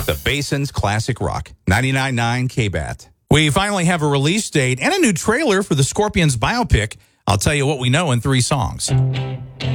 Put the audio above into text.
The Basin's Classic Rock, 99.9 KBAT. We finally have a release date and a new trailer for the Scorpions biopic. I'll tell you what we know in 3 songs.